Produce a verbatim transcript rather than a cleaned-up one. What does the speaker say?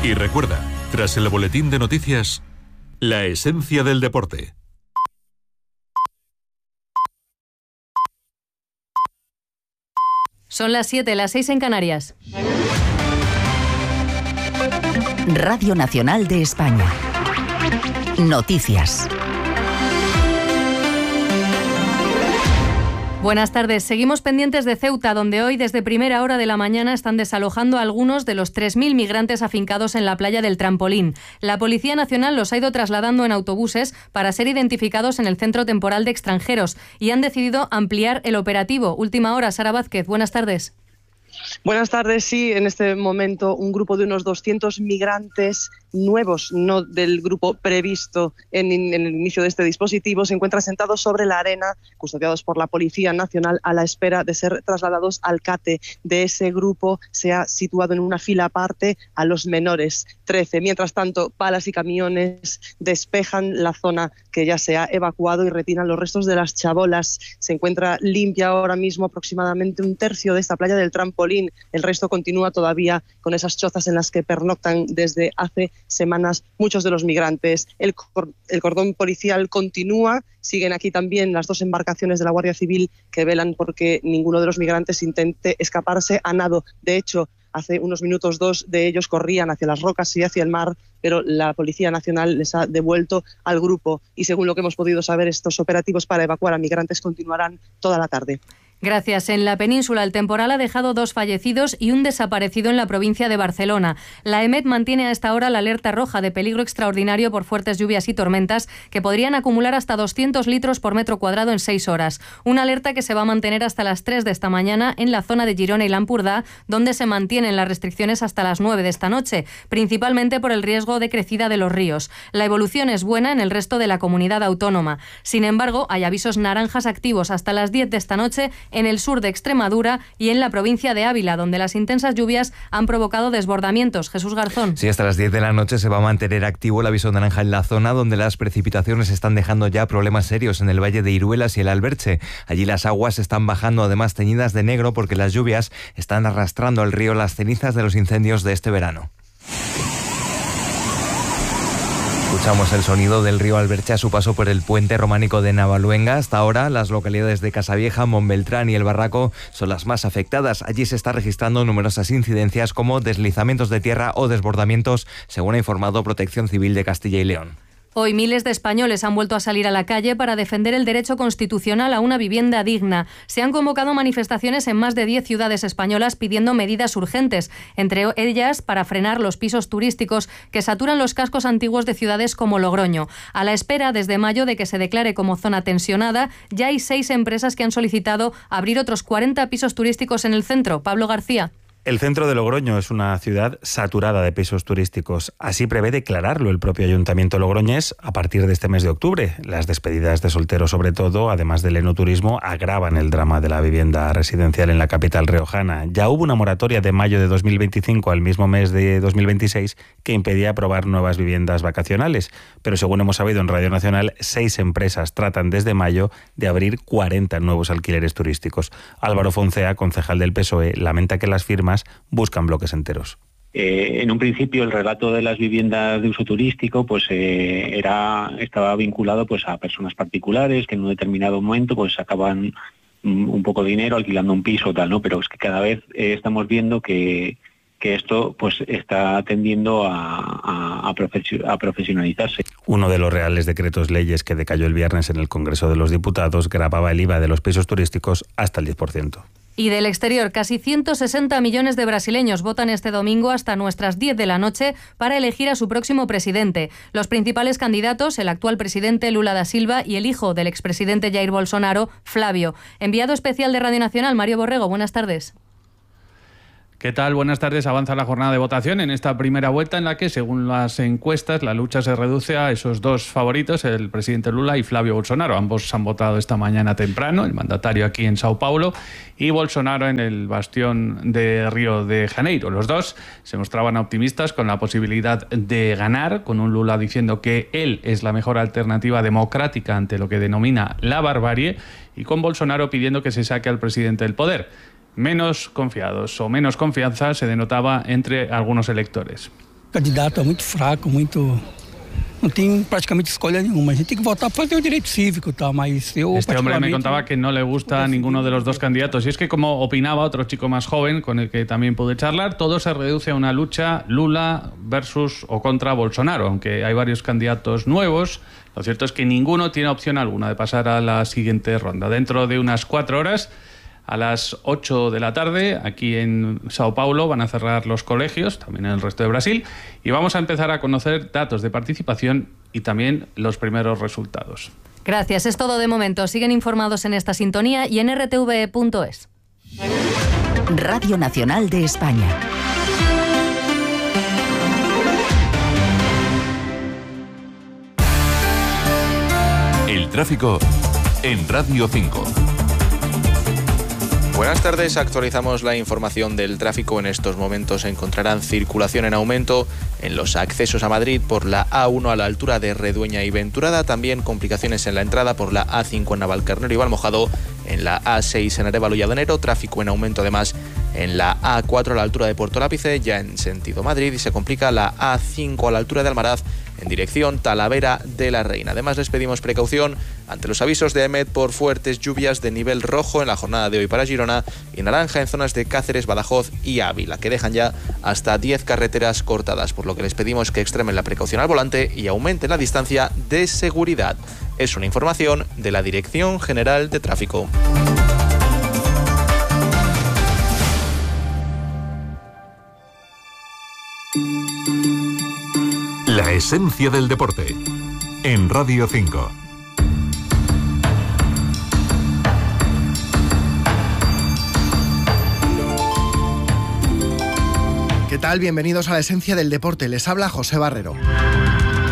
Y recuerda, tras el boletín de noticias, la esencia del deporte. Son las siete, las seis en Canarias. Radio Nacional de España. Noticias. Buenas tardes. Seguimos pendientes de Ceuta, donde hoy desde primera hora de la mañana están desalojando a algunos de los tres mil migrantes afincados en la playa del Trampolín. La Policía Nacional los ha ido trasladando en autobuses para ser identificados en el Centro Temporal de Extranjeros y han decidido ampliar el operativo. Última hora, Sara Vázquez. Buenas tardes. Buenas tardes. Sí, en este momento un grupo de unos doscientos migrantes nuevos, no del grupo previsto en, en el inicio de este dispositivo, se encuentran sentados sobre la arena, custodiados por la Policía Nacional, a la espera de ser trasladados al CATE. De ese grupo se ha situado en una fila aparte a los menores, trece. Mientras tanto, palas y camiones despejan la zona que ya se ha evacuado y retiran los restos de las chabolas. Se encuentra limpia ahora mismo aproximadamente un tercio de esta playa del Trampolín. El resto continúa todavía con esas chozas en las que pernoctan desde hace semanas muchos de los migrantes. El, cor- el cordón policial continúa. Siguen aquí también las dos embarcaciones de la Guardia Civil que velan porque ninguno de los migrantes intente escaparse a nado. De hecho, hace unos minutos dos de ellos corrían hacia las rocas y hacia el mar, pero la Policía Nacional les ha devuelto al grupo y según lo que hemos podido saber, estos operativos para evacuar a migrantes continuarán toda la tarde. Gracias. En la península, el temporal ha dejado dos fallecidos y un desaparecido en la provincia de Barcelona. La EMET mantiene a esta hora la alerta roja de peligro extraordinario por fuertes lluvias y tormentas que podrían acumular hasta doscientos litros por metro cuadrado en seis horas. Una alerta que se va a mantener hasta las tres de esta mañana en la zona de Girona y Lampurdá, donde se mantienen las restricciones hasta las nueve de esta noche, principalmente por el riesgo de crecida de los ríos. La evolución es buena en el resto de la comunidad autónoma. Sin embargo, hay avisos naranjas activos hasta las diez de esta noche en el sur de Extremadura y en la provincia de Ávila, donde las intensas lluvias han provocado desbordamientos. Jesús Garzón. Sí, hasta las diez de la noche se va a mantener activo el aviso naranja en la zona donde las precipitaciones están dejando ya problemas serios en el Valle de Iruelas y el Alberche. Allí las aguas están bajando además teñidas de negro porque las lluvias están arrastrando al río las cenizas de los incendios de este verano. Escuchamos el sonido del río Alberche a su paso por el puente románico de Navaluenga. Hasta ahora, las localidades de Casavieja, Montbeltrán y El Barraco son las más afectadas. Allí se está registrando numerosas incidencias como deslizamientos de tierra o desbordamientos, según ha informado Protección Civil de Castilla y León. Hoy miles de españoles han vuelto a salir a la calle para defender el derecho constitucional a una vivienda digna. Se han convocado manifestaciones en más de diez ciudades españolas pidiendo medidas urgentes, entre ellas para frenar los pisos turísticos que saturan los cascos antiguos de ciudades como Logroño. A la espera, desde mayo, de que se declare como zona tensionada, ya hay seis empresas que han solicitado abrir otros cuarenta pisos turísticos en el centro. Pablo García. El centro de Logroño es una ciudad saturada de pisos turísticos. Así prevé declararlo el propio ayuntamiento logroñés a partir de este mes de octubre. Las despedidas de solteros, sobre todo, además del enoturismo, agravan el drama de la vivienda residencial en la capital riojana. Ya hubo una moratoria de mayo de dos mil veinticinco al mismo mes de dos mil veintiséis que impedía aprobar nuevas viviendas vacacionales. Pero según hemos sabido en Radio Nacional, seis empresas tratan desde mayo de abrir cuarenta nuevos alquileres turísticos. Álvaro Foncea, concejal del P S O E, lamenta que las firmas buscan bloques enteros. Eh, en un principio el relato de las viviendas de uso turístico pues eh, era estaba vinculado pues a personas particulares que en un determinado momento pues sacaban mm, un poco de dinero alquilando un piso tal, ¿no? Pero es que cada vez eh, estamos viendo que que esto pues está tendiendo a, a, a, profesio, a profesionalizarse. Uno de los reales decretos leyes que decayó el viernes en el Congreso de los Diputados gravaba el I V A de los pisos turísticos hasta el diez por ciento. Y del exterior, casi ciento sesenta millones de brasileños votan este domingo hasta nuestras diez de la noche para elegir a su próximo presidente. Los principales candidatos, el actual presidente Lula da Silva y el hijo del expresidente Jair Bolsonaro, Flávio. Enviado especial de Radio Nacional, Mario Borrego, buenas tardes. ¿Qué tal? Buenas tardes. Avanza la jornada de votación en esta primera vuelta en la que, según las encuestas, la lucha se reduce a esos dos favoritos, el presidente Lula y Flávio Bolsonaro. Ambos han votado esta mañana temprano, el mandatario aquí en Sao Paulo y Bolsonaro en el bastión de Río de Janeiro. Los dos se mostraban optimistas con la posibilidad de ganar, con un Lula diciendo que él es la mejor alternativa democrática ante lo que denomina la barbarie y con Bolsonaro pidiendo que se saque al presidente del poder. Menos confiados o menos confianza se denotaba entre algunos electores. candidato muito fraco, muito... No tiene prácticamente escolha nenhuma. A gente tem que votar para hacer el derecho cívico y tal, mas yo Este hombre me contaba que no le gusta a ninguno de los dos candidatos. Y es que, como opinaba otro chico más joven, con el que también pude charlar, todo se reduce a una lucha Lula versus o contra Bolsonaro. Aunque hay varios candidatos nuevos, lo cierto es que ninguno tiene opción alguna de pasar a la siguiente ronda. Dentro de unas cuatro horas, a las ocho de la tarde, aquí en Sao Paulo, van a cerrar los colegios, también en el resto de Brasil, y vamos a empezar a conocer datos de participación y también los primeros resultados. Gracias, es todo de momento. Siguen informados en esta sintonía y en r t v punto es. Radio Nacional de España. El tráfico en Radio cinco. Buenas tardes, actualizamos la información del tráfico. En estos momentos encontrarán circulación en aumento en los accesos a Madrid por la A uno a la altura de Redueña y Venturada, también complicaciones en la entrada por la A cinco en Navalcarnero y Valmojado, en la A seis en Arévalo y Adanero, tráfico en aumento además en la A cuatro a la altura de Puerto Lápice, ya en sentido Madrid, y se complica la A cinco a la altura de Almaraz en dirección Talavera de la Reina. Además, les pedimos precaución ante los avisos de EMET por fuertes lluvias de nivel rojo en la jornada de hoy para Girona y naranja en zonas de Cáceres, Badajoz y Ávila, que dejan ya hasta diez carreteras cortadas, por lo que les pedimos que extremen la precaución al volante y aumenten la distancia de seguridad. Es una información de la Dirección General de Tráfico. La esencia del deporte, en Radio cinco. ¿Qué tal? Bienvenidos a la esencia del deporte. Les habla José Barrero.